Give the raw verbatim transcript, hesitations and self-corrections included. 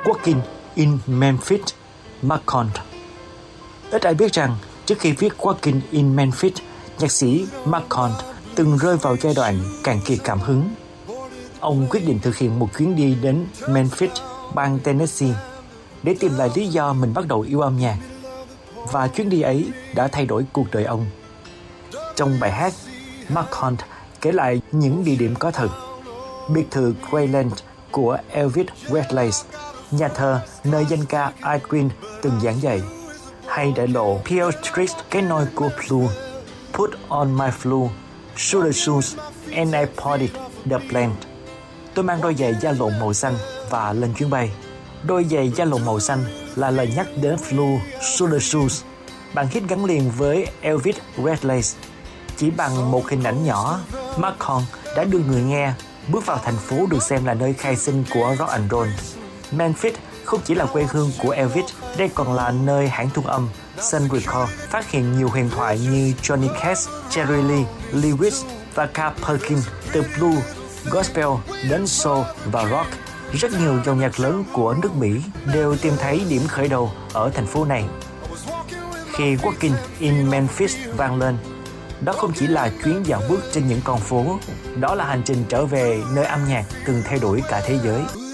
Walking in Memphis, McCoy. Ít ai biết rằng trước khi viết Walking in Memphis, nhạc sĩ McCoy từng rơi vào giai đoạn cạn kiệt cảm hứng. Ông quyết định thực hiện một chuyến đi đến Memphis, bang Tennessee, để tìm lại lý do mình bắt đầu yêu âm nhạc. Và chuyến đi ấy đã thay đổi cuộc đời ông. Trong bài hát, McCoy kể lại những địa điểm có thật: biệt thự Grayland của Elvis Presley, nhà thờ nơi danh ca Al Green từng giảng dạy, hay đại lộ Pearl Street, cái nôi của Blue, Put on my blue suede shoes and I boarded the plane. Tôi mang đôi giày da lộn màu xanh và lên chuyến bay. Đôi giày da lộn màu xanh là lời nhắc đến Blue suede shoes, bản hit gắn liền với Elvis Presley. Chỉ bằng một hình ảnh nhỏ, McCoy đã đưa người nghe bước vào thành phố được xem là nơi khai sinh của rock and roll. Memphis không chỉ là quê hương của Elvis, đây còn là nơi hãng thu âm Sun Records phát hiện nhiều huyền thoại như Johnny Cash, Jerry Lee, Lewis và Carl Perkins. Từ blues, gospel đến soul và rock, rất nhiều dòng nhạc lớn của nước Mỹ đều tìm thấy điểm khởi đầu ở thành phố này. Khi Walking in Memphis vang lên, đó không chỉ là chuyến dạo bước trên những con phố, đó là hành trình trở về nơi âm nhạc từng thay đổi cả thế giới.